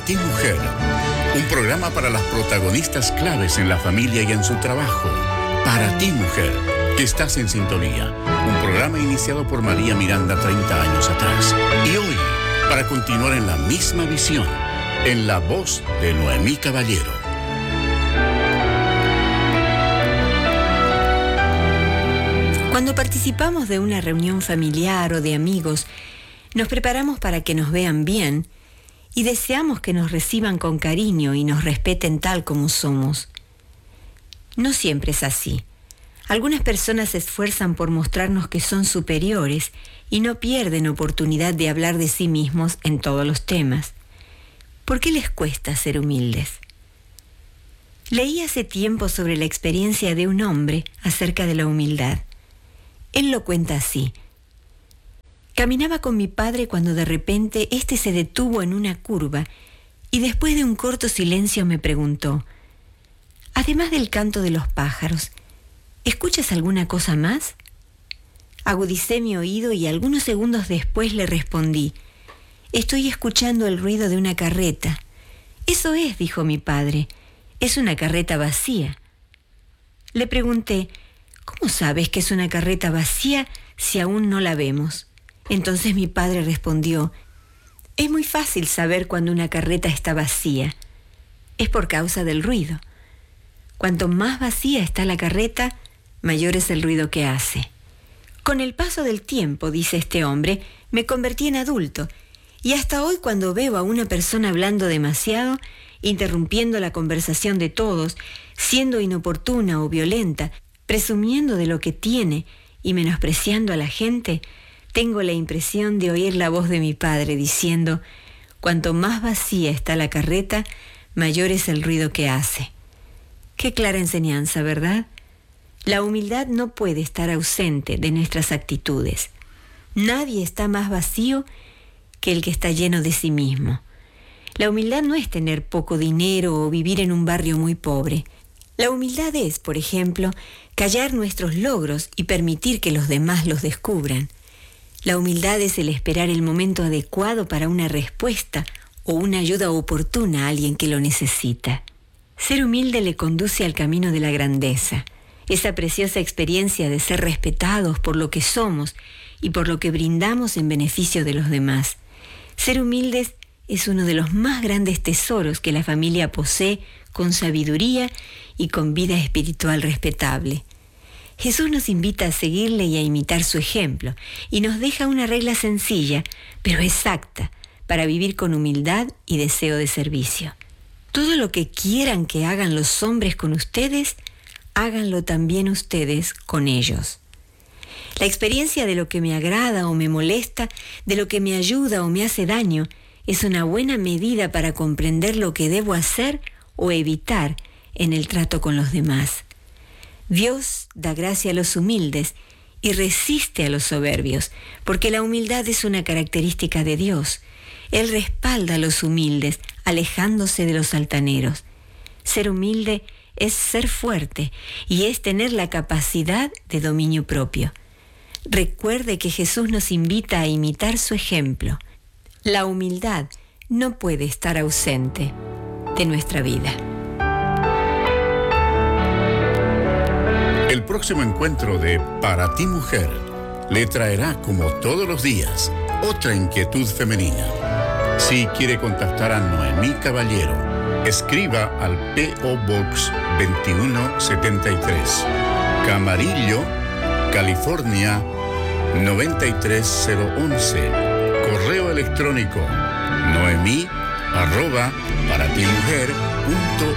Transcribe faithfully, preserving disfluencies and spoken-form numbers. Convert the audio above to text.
ti, mujer. Un programa para las protagonistas claves en la familia y en su trabajo. Para ti, mujer, que estás en sintonía. Un programa iniciado por María Miranda treinta años atrás. Y hoy, para continuar en la misma visión, en la voz de Noemí Caballero. Cuando participamos de una reunión familiar o de amigos, nos preparamos para que nos vean bien y deseamos que nos reciban con cariño y nos respeten tal como somos. No siempre es así. Algunas personas se esfuerzan por mostrarnos que son superiores y no pierden oportunidad de hablar de sí mismos en todos los temas. ¿Por qué les cuesta ser humildes? Leí hace tiempo sobre la experiencia de un hombre acerca de la humildad. Él lo cuenta así. Caminaba con mi padre cuando de repente éste se detuvo en una curva y después de un corto silencio me preguntó: además del canto de los pájaros, ¿escuchas alguna cosa más? Agudicé mi oído y algunos segundos después le respondí: estoy escuchando el ruido de una carreta. Eso es, dijo mi padre, es una carreta vacía. Le pregunté: ¿cómo sabes que es una carreta vacía si aún no la vemos? Entonces mi padre respondió: es muy fácil saber cuando una carreta está vacía. Es por causa del ruido. Cuanto más vacía está la carreta, mayor es el ruido que hace. Con el paso del tiempo, dice este hombre, me convertí en adulto, y hasta hoy cuando veo a una persona hablando demasiado, interrumpiendo la conversación de todos, siendo inoportuna o violenta, presumiendo de lo que tiene y menospreciando a la gente, tengo la impresión de oír la voz de mi padre diciendo: cuanto más vacía está la carreta, mayor es el ruido que hace. Qué clara enseñanza, ¿verdad? La humildad no puede estar ausente de nuestras actitudes. Nadie está más vacío que el que está lleno de sí mismo. La humildad no es tener poco dinero o vivir en un barrio muy pobre. La humildad es, por ejemplo, callar nuestros logros y permitir que los demás los descubran. La humildad es el esperar el momento adecuado para una respuesta o una ayuda oportuna a alguien que lo necesita. Ser humilde le conduce al camino de la grandeza, esa preciosa experiencia de ser respetados por lo que somos y por lo que brindamos en beneficio de los demás. Ser humildes es uno de los más grandes tesoros que la familia posee con sabiduría y con vida espiritual respetable. Jesús nos invita a seguirle y a imitar su ejemplo, y nos deja una regla sencilla, pero exacta, para vivir con humildad y deseo de servicio. Todo lo que quieran que hagan los hombres con ustedes, háganlo también ustedes con ellos. La experiencia de lo que me agrada o me molesta, de lo que me ayuda o me hace daño, es una buena medida para comprender lo que debo hacer o evitar en el trato con los demás. Dios da gracia a los humildes y resiste a los soberbios, porque la humildad es una característica de Dios. Él respalda a los humildes, alejándose de los altaneros. Ser humilde es ser fuerte y es tener la capacidad de dominio propio. Recuerde que Jesús nos invita a imitar su ejemplo. La humildad no puede estar ausente de nuestra vida. El próximo encuentro de Para ti, mujer le traerá, como todos los días, otra inquietud femenina. Si quiere contactar a Noemí Caballero, escriba al P O Box veintiuno setenta y tres, Camarillo, California noventa y tres cero once. Correo electrónico noemí arroba para ti mujer punto